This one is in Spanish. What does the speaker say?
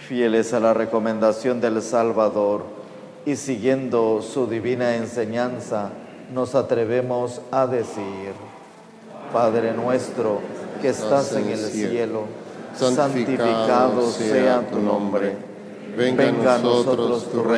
Fieles a la recomendación del Salvador y siguiendo su divina enseñanza, nos atrevemos a decir: Padre nuestro que estás en el cielo, santificado sea tu nombre. Venga a nosotros tu reino.